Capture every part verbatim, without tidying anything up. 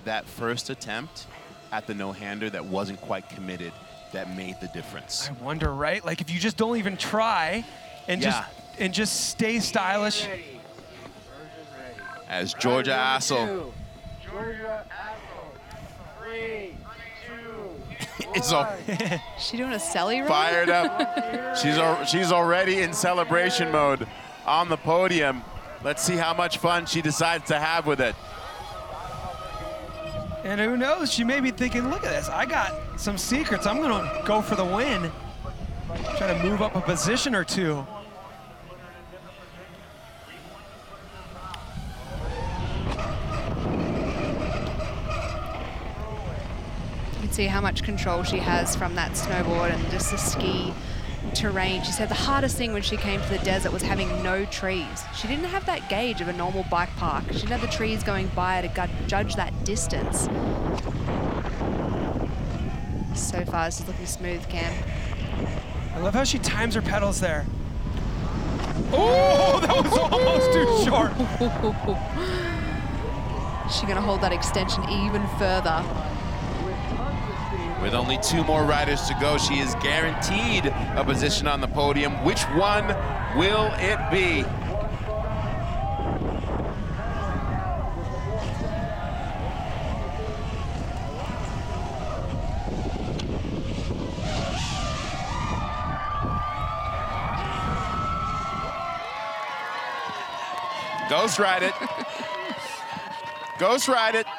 that first attempt at the no-hander that wasn't quite committed that made the difference. I wonder, right? Like if you just don't even try and Yeah. just and just stay stylish. As Georgia Assel Georgia Assel. Three, two, is all She doing a celly run? fired up. She's al she's already in celebration mode on the podium. Let's see how much fun she decides to have with it. And who knows, she may be thinking, look at this, I got some secrets. I'm gonna go for the win. Try to move up a position or two. You can see how much control she has from that snowboard and just the ski terrain. She said the hardest thing when she came to the desert was having no trees. She didn't have that gauge of a normal bike park. She didn't have the trees going by her to gu- judge that distance. So far, this is looking smooth, Cam. I love how she times her pedals there. Oh, that was almost too short. She's gonna hold that extension even further. With only two more riders to go, she is guaranteed a position on the podium. Which one will it be? Ghost ride it. Ghost ride it.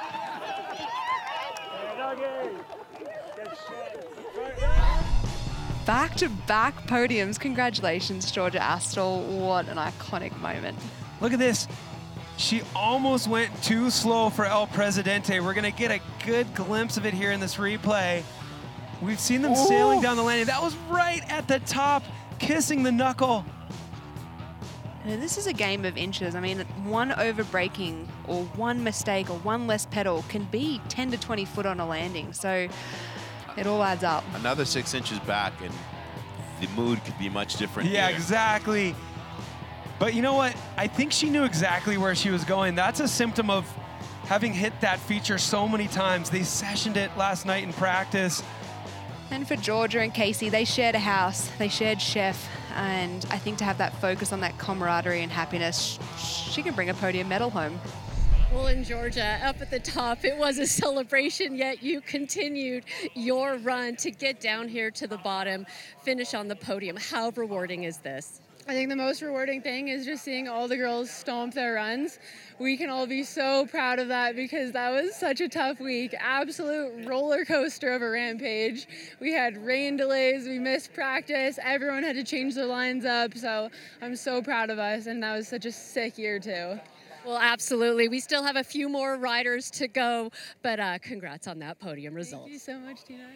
Back-to-back podiums. Congratulations, Georgia Assel. What an iconic moment. Look at this. She almost went too slow for El Presidente. We're gonna get a good glimpse of it here in this replay. We've seen them Ooh. sailing down the landing. That was right at the top, kissing the knuckle. And this is a game of inches. I mean, one over-braking or one mistake or one less pedal can be ten to twenty foot on a landing. So it all adds up. Another six inches back and the mood could be much different. Yeah, here. exactly. But you know what? I think she knew exactly where she was going. That's a symptom of having hit that feature so many times. They sessioned it last night in practice. And for Georgia and Casey, they shared a house, they shared chef, and I think to have that focus on that camaraderie and happiness, she can bring a podium medal home. Well, in Georgia, up at the top, it was a celebration, yet you continued your run to get down here to the bottom, finish on the podium. How rewarding is this? I think the most rewarding thing is just seeing all the girls stomp their runs. We can all be so proud of that because that was such a tough week. Absolute roller coaster of a rampage. We had rain delays, we missed practice, everyone had to change their lines up, so I'm so proud of us, and that was such a sick year too. Well, absolutely. We still have a few more riders to go, but uh, congrats on that podium result. Thank you so much, Tina.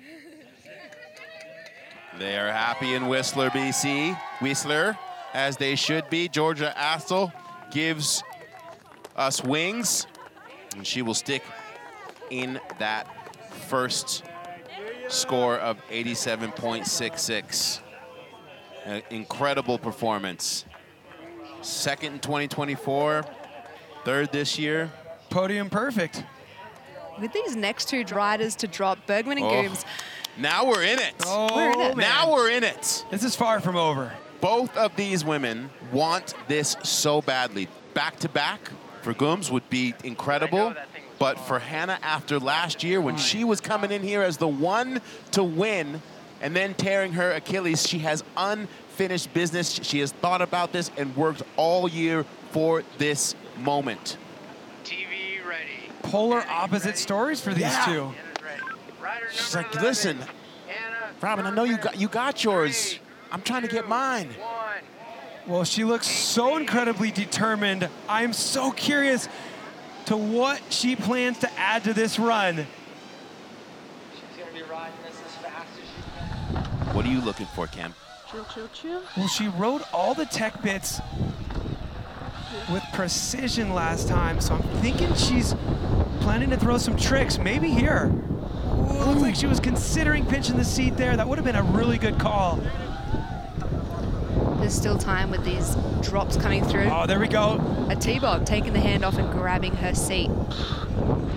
They are happy in Whistler, B C. Whistler, as they should be. Georgia Assel gives us wings, and she will stick in that first score of eighty-seven point six six. An incredible performance. Second in twenty twenty-four, third this year. Podium perfect. With these next two riders to drop, Bergman and Oh. Gooms, Now we're in it. Oh, We're in it. man. Now we're in it. This is far from over. Both of these women want this so badly. Back to back for Gooms would be incredible, but for Hannah after last year when she was coming in here as the one to win and then tearing her Achilles, she has unfinished business. She has thought about this and worked all year for this moment. T V ready. Polar opposite stories for these Yeah. two. She's like, listen, Robin, I know you got you got yours. I'm trying to get mine. Well, she looks so incredibly determined. I'm so curious to what she plans to add to this run. She's gonna be riding this as fast as she can. What are you looking for, Cam? Chill, chill, chill. Well, she rode all the tech bits with precision last time, so I'm thinking she's planning to throw some tricks, maybe here. Ooh, looks like she was considering pinching the seat there. That would have been a really good call. there's still time with these drops coming through. Oh, there we go. A T-Bob taking the hand off and grabbing her seat.